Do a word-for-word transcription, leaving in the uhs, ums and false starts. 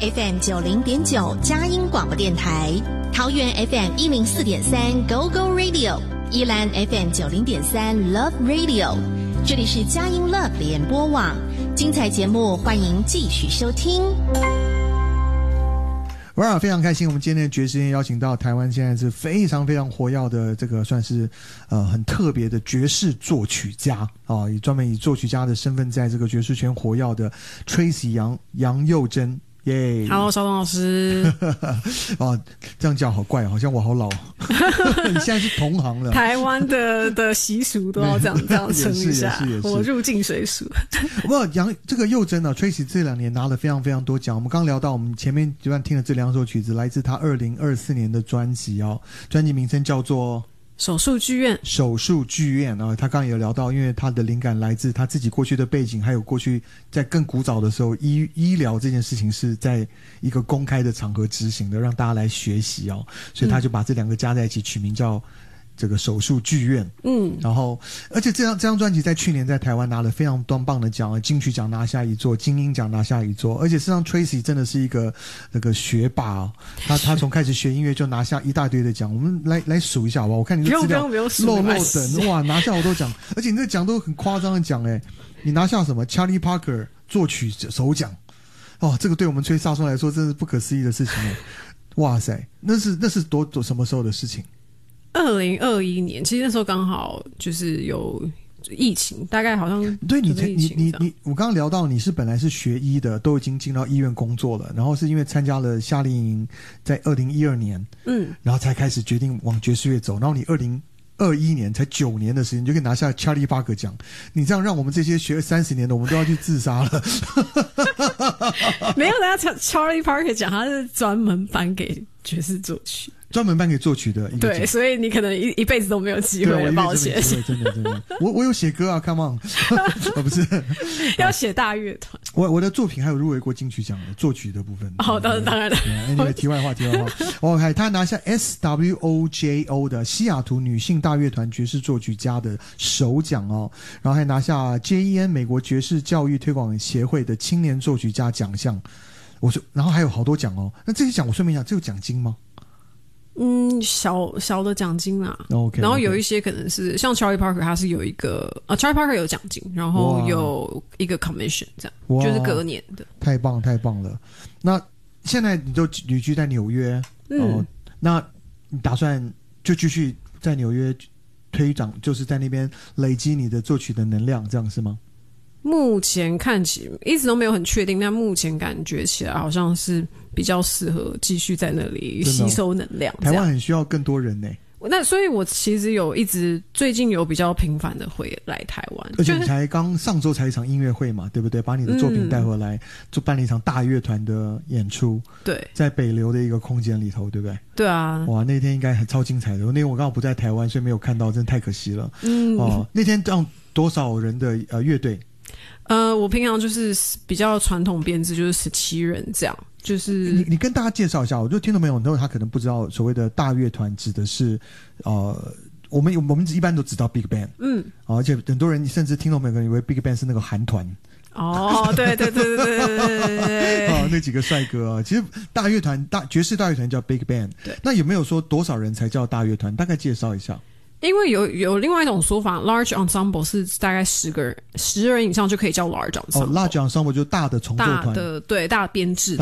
F M 九零点九佳音广播电台，桃园 F M 一零四点三 Go Go Radio， 宜兰 F M 九零点三 Love Radio， 这里是佳音 Love 联播网，精彩节目欢迎继续收听。 哇，非常开心！我们今天的爵士乐邀请到台湾现在是非常非常活跃的这个算是呃很特别的爵士作曲家啊，以专门以作曲家的身份在这个爵士圈活跃的 Tracy 杨杨佑珍。耶、yeah ！Hello， 邵东老师。 啊，这样讲好怪，好像我好老。你现在是同行了。 台湾的的习俗都要这样这样称一下， 也是也是我入境随俗。 不过杨这个佑珍啊 ，Tracy 这两年拿了非常非常多奖。我们刚聊到，我们前面就算听了这两首曲子，来自他二零二四年的专辑哦，专辑名称叫做。 手术剧院， 手术剧院啊，他刚刚有聊到，因为他的灵感来自他自己过去的背景，还有过去在更古早的时候，医医疗这件事情是在一个公开的场合执行的，让大家来学习哦，所以他就把这两个加在一起，取名叫这个手术剧院。嗯，然后而且这张这张专辑在去年在台湾拿了非常多棒的奖，金曲奖拿下一座，金鹰奖拿下一座，而且事实上 Tracy 真的是一个那个学霸哦，他他从开始学音乐就拿下一大堆的奖，我们来来数一下好不好？我看你的资料漏漏等，哇，拿下好多奖，而且你这奖都很夸张的奖哎，你拿下什么 Charlie Parker 作曲首奖哦，这个对我们吹萨松来说真是不可思议的事情哎，哇塞，那是那是多多什么时候的事情？ 二零二一年，其实那时候刚好就是有疫情，大概好像对你你你你，我刚刚聊到你是本来是学医的，都已经进到医院工作了，然后是因为参加了夏令营，在二零一二年，嗯，然后才开始决定往爵士乐走，然后你二零二一年才九年的时间，你就可以拿下 Charlie Parker 奖，你这样让我们这些学三十年的，我们都要去自杀了。 没有，人家 Charlie Parker 奖，他是专门颁给爵士作曲。 专门颁给作曲的一个奖， 对，所以你可能一一辈子都没有机会了，抱歉。 真的真的，我我有写歌啊 ，Come on， 哦不是， 要写大乐团。 我我的作品还有入围过金曲奖的作曲的部分。 哦，当然当然了。 anyway， 题外话题外话 ，OK， 他拿下 S W O J O 的西雅图女性大乐团爵士作曲家的首奖哦，然后还拿下 J E N 美国爵士教育推广协会的青年作曲家奖项。我说，然后还有好多奖哦，那这些奖我顺便讲，这有奖金吗？ 嗯，小小的奖金啦。 OK， 然后有一些可能是像 Charlie Parker， 他是有一个啊 ，Charlie Parker 有奖金，然后有一个 commission， 这样就是隔年的。太棒太棒了！那现在你就旅居在纽约，嗯、哦，那你打算就继续在纽约推展，就是在那边累积你的作曲的能量，这样是吗？ 目前看起一直都没有很确定，但目前感觉起来好像是比较适合继续在那里吸收能量。 台湾很需要更多人呢、欸。 那所以我其实有一直最近有比较频繁的回来台湾， 而且你才刚上周才一场音乐会嘛，对不对？把你的作品带回来，就办了一场大乐团的演出。 对， 在北流的一个空间里头，对不对？ 对啊，哇， 那天应该很超精彩的。那天我刚好不在台湾，所以没有看到，真的太可惜了。嗯，哦，那天让多少人的呃乐队？ 呃，我平常就是比较传统编制，就是十七人这样。就是你你跟大家介绍一下，我就听众朋友，很多人他可能不知道所谓的大乐团指的是呃，我们我们一般都知道 Big Band， 嗯、啊，而且很多人甚至听众朋友可能以为 Big Band 是那个韩团。 哦，对对对对对对对对， 哦，那几个帅哥啊，其实大乐团大爵士大乐团叫 Big Band， 对，那有没有说多少人才叫大乐团？大概介绍一下。 因为有有另外一种说法 ，large ensemble 是大概十个人，十人以上就可以叫 large ensemble。 哦 ，large ensemble 就大的重奏团， 大的对大编制